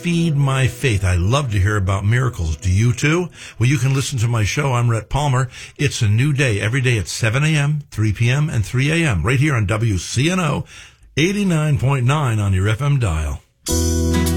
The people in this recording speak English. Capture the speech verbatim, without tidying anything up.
Feed My Faith. I love to hear about miracles. Do you too? Well, you can listen to my show. I'm Rhett Palmer. It's a new day every day at seven a.m., three p.m., and three a.m. right here on W C N O eighty-nine point nine on your F M dial.